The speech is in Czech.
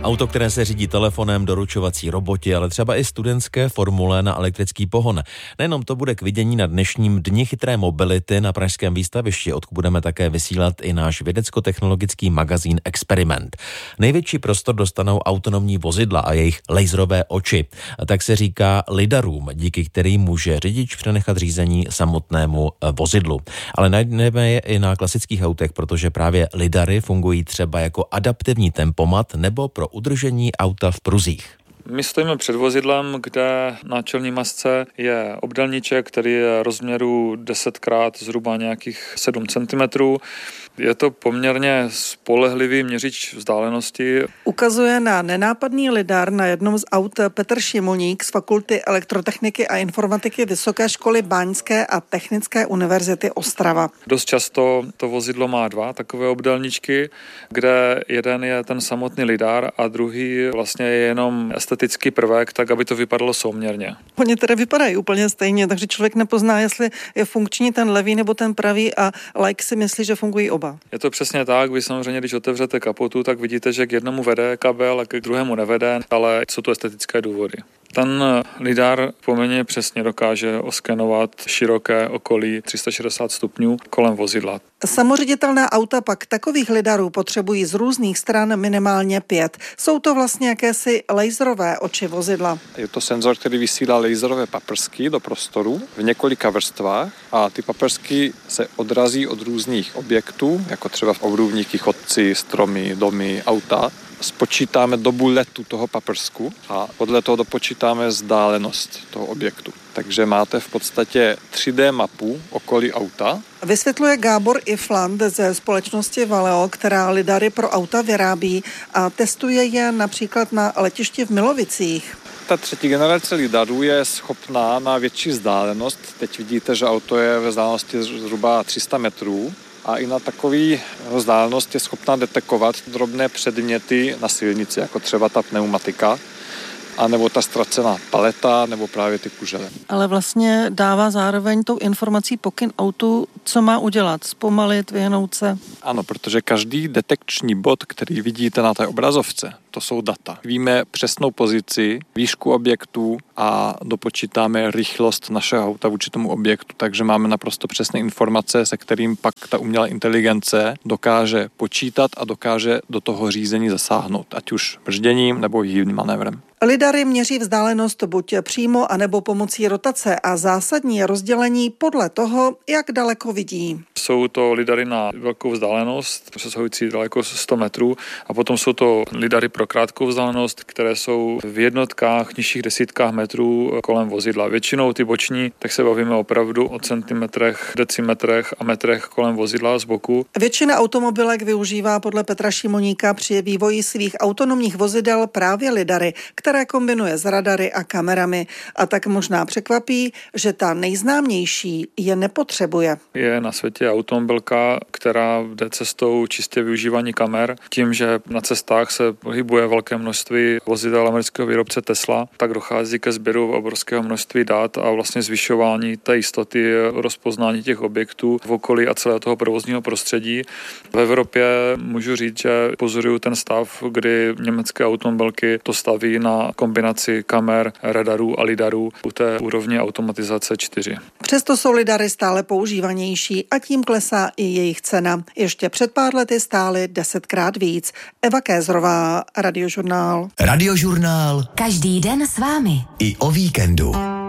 Auto, které se řídí telefonem, doručovací roboti, ale třeba i studentské formule na elektrický pohon. Nejenom to bude k vidění na dnešním Dni chytré mobility na pražském výstavišti, odkud budeme také vysílat i náš vědecko-technologický magazín Experiment. Největší prostor dostanou autonomní vozidla a jejich laserové oči. A tak se říká lidarům, díky kterým může řidič přenechat řízení samotnému vozidlu. Ale najdeme je i na klasických autech, protože právě lidary fungují třeba jako adaptivní tempomat nebo pro udržení auta v pruzích. My stojíme před vozidlem, kde na čelní masce je obdélníček, který je rozměru 10x zhruba nějakých 7 cm. Je to poměrně spolehlivý měřič vzdálenosti. Ukazuje na nenápadný lidar na jednom z aut Petr Šimoník z Fakulty elektrotechniky a informatiky Vysoké školy báňské a Technické univerzity Ostrava. Dost často to vozidlo má 2 takové obdélníčky, kde jeden je ten samotný lidar a druhý vlastně je jenom estetický prvek, tak aby to vypadalo souměrně. Oni teda vypadají úplně stejně, takže člověk nepozná, jestli je funkční ten levý nebo ten pravý a laik si myslí, že fungují oba. Je to přesně tak, vy samozřejmě, když otevřete kapotu, tak vidíte, že k jednomu vede kabel a k druhému nevede, ale jsou to estetické důvody. Ten lidar poměrně přesně dokáže oskenovat široké okolí 360 stupňů kolem vozidla. Samoředitelná auta pak takových lidarů potřebují z různých stran minimálně 5. Jsou to vlastně jakési laserové oči vozidla. Je to senzor, který vysílá laserové paprsky do prostoru v několika vrstvách a ty paprsky se odrazí od různých objektů, jako třeba v obrubníky, chodci, stromy, domy, auta. Spočítáme dobu letu toho paprsku a podle toho dopočítáme vzdálenost toho objektu. Takže máte v podstatě 3D mapu okolí auta. Vysvětluje Gábor Ifland ze společnosti Valeo, která lidary pro auta vyrábí a testuje je například na letišti v Milovicích. Ta 3. generace lidarů je schopná na větší vzdálenost. Teď vidíte, že auto je ve vzdálenosti zhruba 300 metrů. A i na takový vzdálenost je schopná detekovat drobné předměty na silnici, jako třeba ta pneumatika, anebo ta ztracená paleta, nebo právě ty kužele. Ale vlastně dává zároveň tou informací pokyn autu, co má udělat, zpomalit, vyhnout se. Ano, protože každý detekční bod, který vidíte na té obrazovce, to jsou data. Víme přesnou pozici, výšku objektů a dopočítáme rychlost našeho auta vůči tomu objektu, takže máme naprosto přesné informace, se kterým pak ta umělá inteligence dokáže počítat a dokáže do toho řízení zasáhnout, ať už brzděním nebo hýbným manévrem. Lidary měří vzdálenost buď přímo, anebo pomocí rotace a zásadní je rozdělení podle toho, jak daleko vidí. Jsou to lidary na velkou vzdálenost, přesahující daleko 100 metrů, a potom jsou to lidary pro krátkou vzdálenost, které jsou v jednotkách, nižších desítkách metrů kolem vozidla. Většinou ty boční, tak se bavíme opravdu o centimetrech, decimetrech a metrech kolem vozidla z boku. Většina automobilek využívá podle Petra Šimoníka při vývoji svých autonomních vozidel právě lidary, které kombinuje s radary a kamerami. A tak možná překvapí, že ta nejznámější je nepotřebuje. Je na světě automobilka, která jde cestou čistě využívání kamer. Tím, že na cestách se pohybuje velké množství vozidel amerického výrobce Tesla, tak dochází ke sběru obrovského množství dat a vlastně zvyšování té jistoty rozpoznání těch objektů v okolí a celého toho provozního prostředí. V Evropě můžu říct, že pozoruju ten stav, kdy německé automobilky to staví na kombinaci kamer, radarů a lidarů u té úrovně automatizace 4. Přesto jsou lidary stále používanější a tím klesá i jejich cena. Ještě před pár lety stály 10krát víc. Eva Kézrová, Radiožurnál. Radiožurnál. Každý den s vámi. I o víkendu.